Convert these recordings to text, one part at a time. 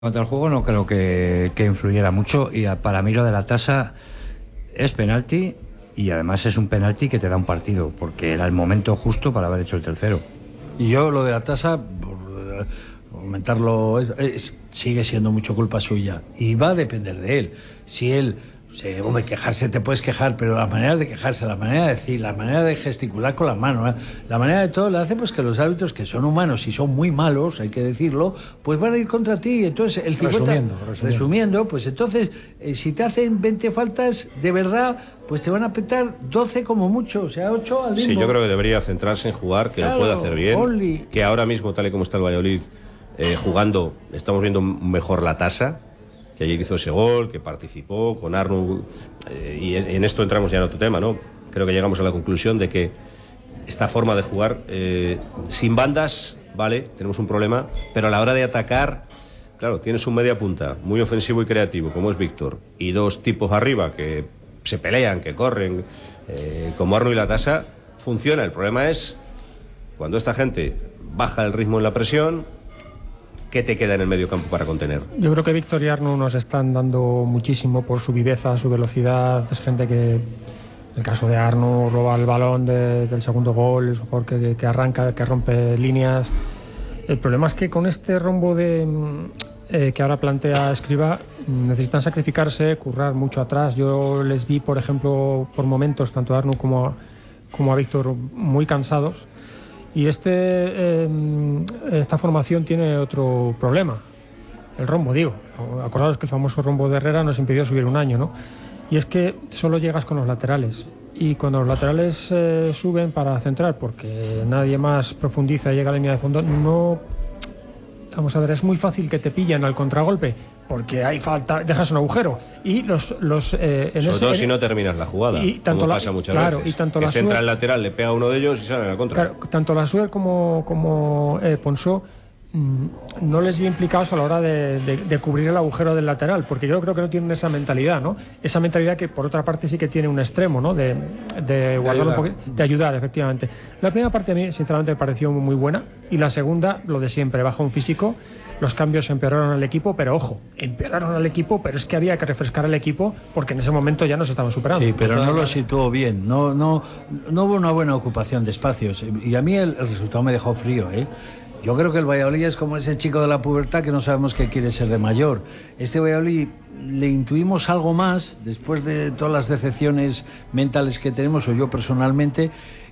Contra el juego no creo que influyera mucho y para mí lo de la tasa es penalti y además es un penalti que te da un partido porque era el momento justo para haber hecho el tercero. Y yo lo de la tasa, por comentarlo, sigue siendo mucho culpa suya y va a depender de él. Si él, hombre, quejarse te puedes quejar, pero las maneras de quejarse, la manera de decir, la manera de gesticular con las manos, la manera de todo le hace pues que los árbitros, que son humanos y son muy malos, hay que decirlo, pues van a ir contra ti. Entonces el 50, resumiendo, pues entonces si te hacen 20 faltas de verdad, pues te van a petar 12 como mucho, o sea, 8 al ritmo. Sí, yo creo que debería centrarse en jugar, que lo puede hacer bien, que ahora mismo, tal y como está el Valladolid jugando, estamos viendo mejor la tasa, que ayer hizo ese gol, que participó con Arnu, y en esto entramos ya en otro tema, ¿no? Creo que llegamos a la conclusión de que esta forma de jugar sin bandas, vale, tenemos un problema, pero a la hora de atacar, claro, tienes un media punta muy ofensivo y creativo, como es Víctor, y dos tipos arriba que se pelean, que corren, como Arnu y la tasa, funciona. El problema es cuando esta gente baja el ritmo en la presión, ¿qué te queda en el medio campo para contener? Yo creo que Víctor y Arnu nos están dando muchísimo por su viveza, su velocidad. Es gente que, en el caso de Arnu, roba el balón del segundo gol, es un jugador que arranca, que rompe líneas. El problema es que con este rombo que ahora plantea Escribá, necesitan sacrificarse, currar mucho atrás. Yo les vi, por ejemplo, por momentos, tanto a Arnu como a Víctor, muy cansados. Y esta formación tiene otro problema, el rombo, digo. Acordaos que el famoso rombo de Herrera nos impidió subir un año, ¿no? Y es que solo llegas con los laterales. Y cuando los laterales suben para centrar, porque nadie más profundiza y llega a la línea de fondo, no... Vamos a ver, es muy fácil que te pillen al contragolpe, porque hay falta, dejas un agujero. Y sobre todo si no terminas la jugada, y tanto como pasa muchas veces. Y tanto que la centra el lateral, le pega a uno de ellos y sale a la contra. Claro, tanto la Suer como Ponsó no les vi implicados a la hora de cubrir el agujero del lateral, porque yo creo que no tienen esa mentalidad, ¿no? Esa mentalidad que por otra parte sí que tiene un extremo, ¿no? De guardar un poquito, de ayudar, efectivamente. La primera parte a mí sinceramente me pareció muy buena, y la segunda, lo de siempre, bajo un físico. Los cambios empeoraron al equipo, pero ojo, empeoraron al equipo, pero es que había que refrescar al equipo porque en ese momento ya nos estaban superando. Sí, pero no lo situó bien, no hubo una buena ocupación de espacios, y a mí el resultado me dejó frío, ¿eh? Yo creo que el Valladolid es como ese chico de la pubertad que no sabemos qué quiere ser de mayor. Este Valladolid le intuimos algo más después de todas las decepciones mentales que tenemos, o yo personalmente,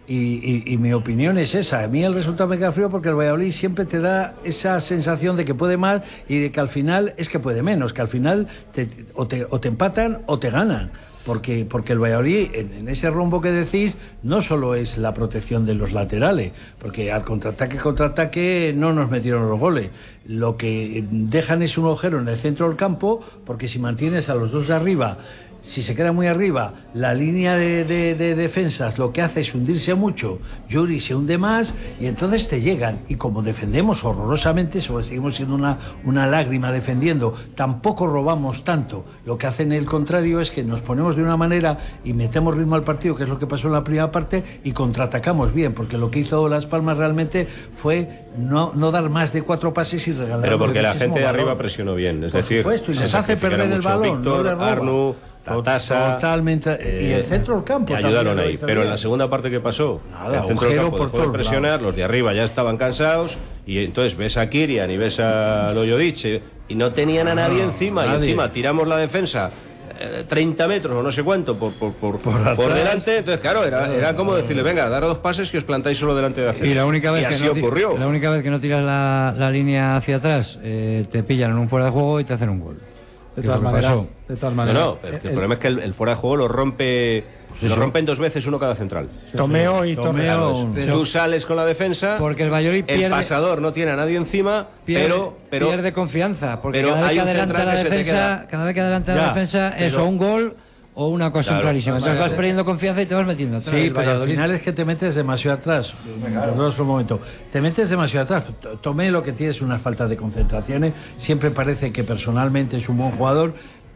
y mi opinión es esa. A mí el resultado me queda frío porque el Valladolid siempre te da esa sensación de que puede más y de que al final es que puede menos, que al final o te empatan o te ganan. Porque el Valladolid, en ese rombo que decís, no solo es la protección de los laterales, porque al contraataque no nos metieron los goles. Lo que dejan es un agujero en el centro del campo, porque si mantienes a los dos de arriba, si se queda muy arriba, la línea de defensas lo que hace es hundirse mucho, Yuri se hunde más y entonces te llegan. Y como defendemos horrorosamente, seguimos siendo una lágrima defendiendo, tampoco robamos tanto. Lo que hacen el contrario es que nos ponemos de una manera y metemos ritmo al partido, que es lo que pasó en la primera parte, y contraatacamos bien, porque lo que hizo Las Palmas realmente fue no dar más de 4 pases y regalar. Pero porque la gente de arriba presionó bien, es decir, supuesto, y les hace perder el balón, Víctor, no Arnu, la tasa, totalmente, y el centro del campo ayudaron ahí, pero en la segunda parte, ¿qué pasó? Nada, el centro del campo por dejó de presionar, los de arriba ya estaban cansados, y entonces ves a Kirian y ves a Loyodic y no tenían a nadie encima, y encima tiramos la defensa 30 metros o no sé cuánto por delante. Entonces claro, era como decirle, venga, dar 2 pases que os plantáis solo delante de hacer. Y la única vez y así ocurrió. La única vez que no tiras la línea hacia atrás, te pillan en un fuera de juego y te hacen un gol. De todas maneras. No, pero el problema es que el fuera de juego lo rompen 2 veces uno cada central. Tomeo y Torneo. Tú sales con la defensa, porque el Valladolid pierde, el pasador no tiene a nadie encima, pero pierde confianza, porque pero cada vez hay que un adelanta la central que defensa, cada vez que adelanta la defensa es o un gol o una cosa clarísima. Entonces vas perdiendo confianza y te vas metiendo atrás. Sí, pero al final es que te metes demasiado atrás. Perdón un momento. Te metes demasiado atrás. Tomé lo que tienes unas faltas de concentraciones. Siempre parece que personalmente es un buen jugador,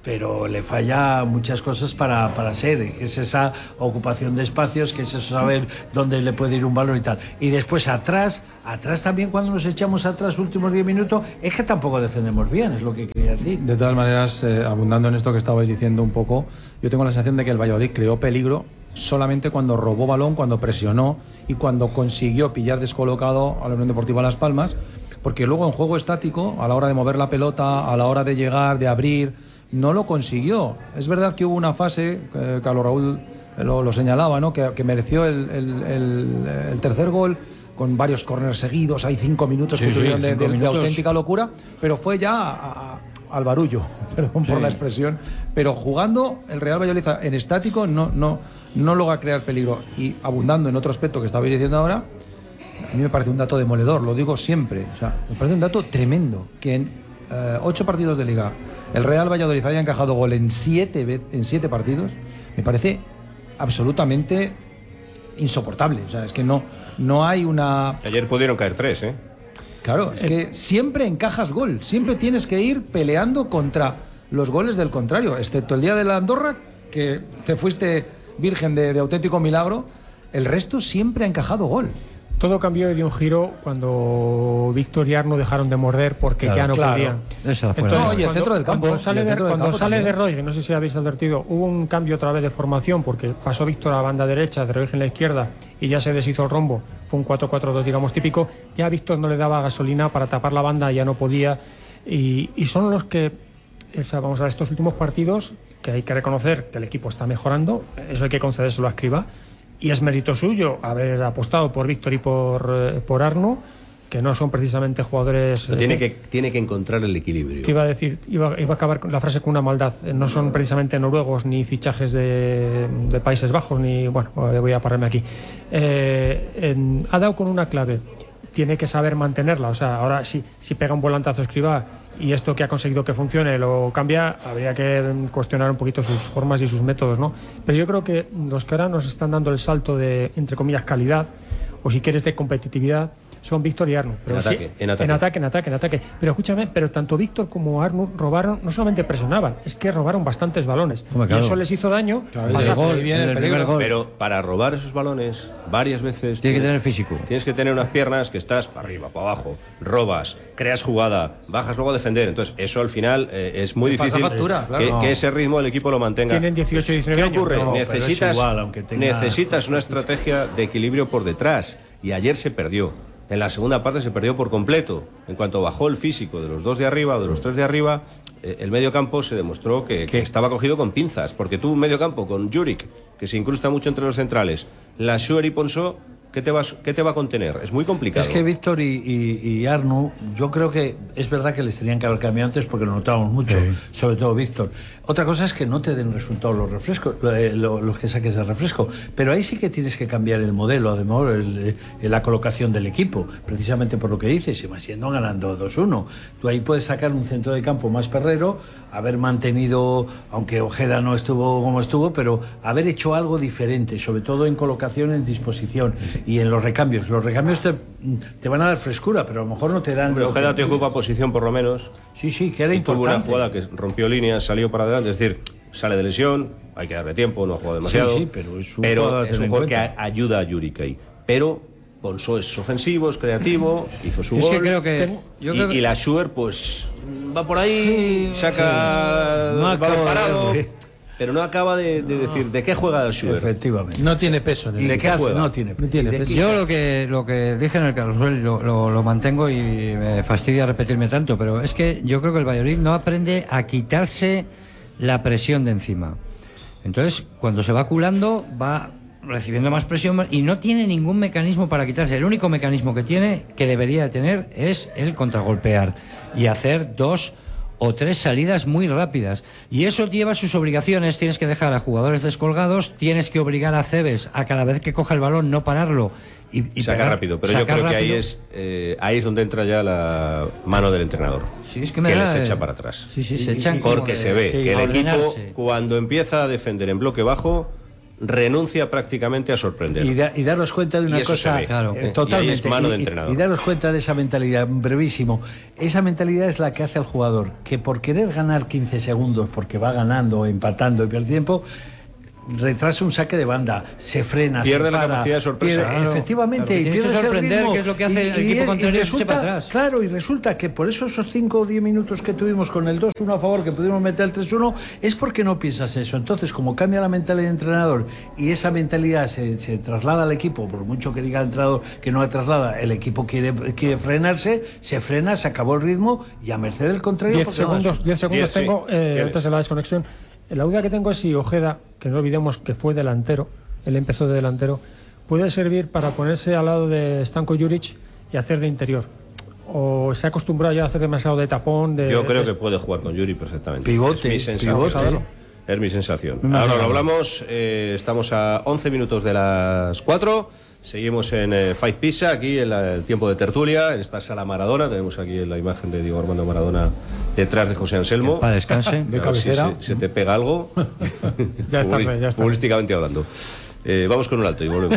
pero le falla muchas cosas para ser, que es esa ocupación de espacios, que es eso saber dónde le puede ir un balón y tal. Y después atrás también, cuando nos echamos atrás últimos 10 minutos, es que tampoco defendemos bien, es lo que quería decir. De todas maneras, abundando en esto que estabais diciendo un poco, yo tengo la sensación de que el Valladolid creó peligro solamente cuando robó balón, cuando presionó y cuando consiguió pillar descolocado a la Unión Deportiva Las Palmas, porque luego en juego estático, a la hora de mover la pelota, a la hora de llegar, de abrir, no lo consiguió. Es verdad que hubo una fase, Carlos Raúl lo señalaba, ¿no? que mereció el tercer gol, con varios córneres seguidos, hay 5 minutos que tuvieron de auténtica locura, pero fue ya al barullo, perdón por la expresión, pero jugando el Real Valladolid en estático no logra crear peligro. Y abundando en otro aspecto que estabais diciendo ahora, a mí me parece un dato demoledor, lo digo siempre, o sea, me parece un dato tremendo, que en 8 partidos de Liga el Real Valladolid haya encajado gol en 7 partidos, me parece absolutamente insoportable. O sea, es que no hay una... Ayer pudieron caer 3, ¿eh? Claro, es que siempre encajas gol, siempre tienes que ir peleando contra los goles del contrario, excepto el día de la Andorra, que te fuiste virgen de auténtico milagro, el resto siempre ha encajado gol. Todo cambió y dio un giro cuando Víctor y Arno dejaron de morder porque ya no podían. Entonces, y el centro del campo. Cuando sale de Roig, no sé si habéis advertido, hubo un cambio otra vez de formación porque pasó Víctor a la banda derecha, de Roig en la izquierda y ya se deshizo el rombo. Fue un 4-4-2, digamos, típico. Ya Víctor no le daba gasolina para tapar la banda, ya no podía. Y son los que, o sea, vamos a ver, estos últimos partidos, que hay que reconocer que el equipo está mejorando, eso hay que concedérselo a Escribá. Y es mérito suyo haber apostado por Víctor y por Arno, que no son precisamente jugadores... Tiene que encontrar el equilibrio. Que iba a decir, iba a acabar la frase con una maldad. No son precisamente noruegos ni fichajes de Países Bajos, ni... Bueno, voy a pararme aquí. Ha dado con una clave. Tiene que saber mantenerla. O sea, ahora si pega un volantazo Escribá y esto que ha conseguido que funcione lo cambia, habría que cuestionar un poquito sus formas y sus métodos, ¿no? Pero yo creo que los que ahora nos están dando el salto de, entre comillas, calidad, o si quieres de competitividad, son Víctor y Arno. Pero en ataque. Pero escúchame, pero tanto Víctor como Arno robaron, no solamente presionaban, es que robaron bastantes balones. Y eso les hizo daño. Pero para robar esos balones, varias veces... Tienes que tener físico. Tienes que tener unas piernas que estás para arriba, para abajo, robas, creas jugada, bajas luego a defender. Entonces, eso al final es muy difícil factura, claro. que ese ritmo el equipo lo mantenga. Tienen 18, 19 años. ¿Qué ocurre? No, Necesitas una estrategia de equilibrio por detrás. Y ayer se perdió. En la segunda parte se perdió por completo. En cuanto bajó el físico de los 2 de arriba o de los 3 de arriba, el medio campo se demostró que estaba cogido con pinzas. Porque tú, un medio campo con Juric, que se incrusta mucho entre los centrales, Lassuer y Ponsó, ¿qué te va a contener? Es muy complicado. Es que Víctor y Arno, yo creo que es verdad que les tenían que haber cambiado antes porque lo notábamos mucho, sobre todo Víctor. Otra cosa es que no te den resultados los refrescos, los que saques de refresco, pero ahí sí que tienes que cambiar el modelo, además la colocación del equipo, precisamente por lo que dices, y más siendo ganando 2-1. Tú ahí puedes sacar un centro de campo más perrero, haber mantenido, aunque Ojeda no estuvo como estuvo, pero haber hecho algo diferente, sobre todo en colocación, en disposición y en los recambios. Los recambios te van a dar frescura, pero a lo mejor no te dan... Pero Ojeda te ocupa posición por lo menos. Sí, que era importante. Tuvo una jugada que rompió líneas, salió para adelante, es decir, sale de lesión, hay que darle tiempo, no ha jugado demasiado. Sí, pero es un jugador que ayuda a Juric ahí. Pero Ponsó es ofensivo, es creativo, hizo su gol. Y Lassuer, pues, va por ahí, saca el balón parado. Pero no acaba de decir de qué juega Lassuer. Efectivamente. No tiene peso. ¿De qué juega? No tiene peso. Yo lo que dije en el Carrusel lo mantengo y me fastidia repetirme tanto, pero es que yo creo que el Valladolid no aprende a quitarse la presión de encima. Entonces, cuando se va culando, va recibiendo más presión y no tiene ningún mecanismo para quitarse. El único mecanismo que tiene, que debería tener, es el contragolpear y hacer 2 o 3 salidas muy rápidas. Y eso lleva sus obligaciones. Tienes que dejar a jugadores descolgados, tienes que obligar a Cebes a cada vez que coja el balón no pararlo y sacar rápido. Pero yo creo que ahí es donde entra ya la mano del entrenador. Sí, es que les echa para atrás. Sí, se echan porque se ve que el equipo, cuando empieza a defender en bloque bajo, renuncia prácticamente a sorprender. Y daros cuenta de una cosa, totalmente. Y es mano de entrenador. Y daros cuenta de esa mentalidad, brevísimo. Esa mentalidad es la que hace al jugador, que por querer ganar 15 segundos, porque va ganando, empatando y pierde tiempo, retrasa un saque de banda, se frena, pierde se la para, capacidad de sorpresa. Efectivamente, y pierde ese ritmo, que es lo que hace el equipo contrario, resulta, para atrás. Claro, y resulta que por eso esos 5 o 10 minutos que tuvimos con el 2-1 a favor, que pudimos meter el 3-1, es porque no piensas eso. Entonces, como cambia la mentalidad del entrenador y esa mentalidad se traslada al equipo, por mucho que diga el entrenador que no la traslada, el equipo quiere frenarse, se frena, se acabó el ritmo y a merced del contrario... 10 segundos tengo, antes de la desconexión. La duda que tengo es si Ojeda, que no olvidemos que fue delantero, él empezó de delantero, puede servir para ponerse al lado de Stanko Juric y hacer de interior. O se ha acostumbrado ya a hacer demasiado de tapón. Yo creo que puede jugar con Juric perfectamente. Pivote, es mi sensación. Es mi sensación. Ahora lo hablamos, estamos a 11 minutos de las 4. Seguimos en Five Pizza, aquí en el tiempo de tertulia, en esta sala Maradona. Tenemos aquí la imagen de Diego Armando Maradona detrás de José Anselmo. Para descanse. De cabecera. Si se te pega algo, ya está. Futbolísticamente hablando. Vamos con un alto y volvemos.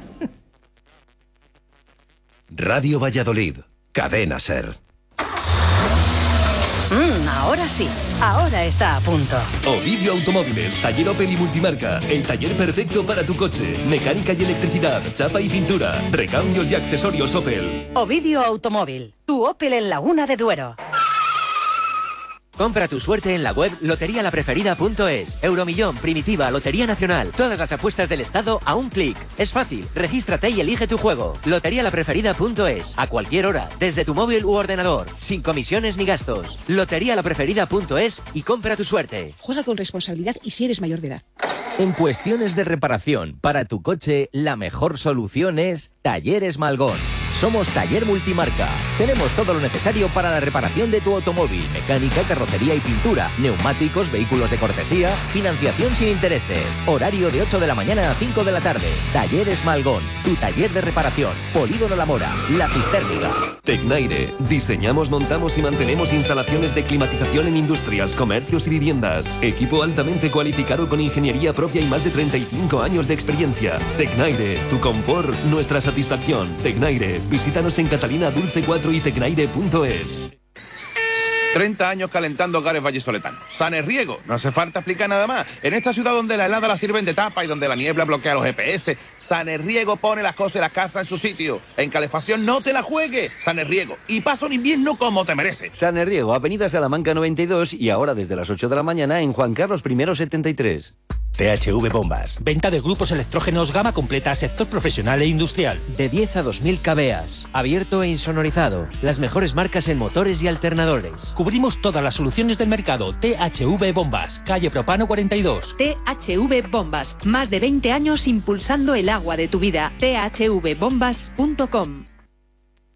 Radio Valladolid, Cadena SER. Ahora sí, ahora está a punto. Ovidio Automóviles, taller Opel y multimarca. El taller perfecto para tu coche. Mecánica y electricidad, chapa y pintura, recambios y accesorios Opel. Ovidio Automóvil, tu Opel en Laguna de Duero. Compra tu suerte en la web loterialapreferida.es. Euromillón, Primitiva, Lotería Nacional. Todas las apuestas del Estado a un clic. Es fácil. Regístrate y elige tu juego. Loterialapreferida.es. A cualquier hora, desde tu móvil u ordenador. Sin comisiones ni gastos. Loterialapreferida.es y compra tu suerte. Juega con responsabilidad y si eres mayor de edad. En cuestiones de reparación para tu coche, la mejor solución es Talleres Malgón. Somos Taller Multimarca. Tenemos todo lo necesario para la reparación de tu automóvil, mecánica, carrocería y pintura, neumáticos, vehículos de cortesía, financiación sin intereses. Horario de 8 de la mañana a 5 de la tarde. Talleres Malgón, tu taller de reparación. Polígono La Mora, La Cisterniga. Tecnaire. Diseñamos, montamos y mantenemos instalaciones de climatización en industrias, comercios y viviendas. Equipo altamente cualificado con ingeniería propia y más de 35 años de experiencia. Tecnaire, tu confort, nuestra satisfacción. Tecnaire. Visítanos en Catalina Dulce 4 y tecnaire.es. 30 años calentando hogares vallisoletanos. Sanerriego, no hace falta explicar nada más. En esta ciudad donde la helada la sirven de tapa y donde la niebla bloquea los GPS, Sanerriego pone las cosas de la casa en su sitio. En calefacción no te la juegues. Sanerriego. Y pasa un invierno como te mereces. Sanerriego, Avenida Salamanca 92 y ahora desde las 8 de la mañana en Juan Carlos I 73. THV Bombas. Venta de grupos electrógenos gama completa, sector profesional e industrial. De 10 a 2000 kVA. Abierto e insonorizado. Las mejores marcas en motores y alternadores. Cubrimos todas las soluciones del mercado. THV Bombas. Calle Propano 42. THV Bombas. Más de 20 años impulsando el agua de tu vida. thvbombas.com.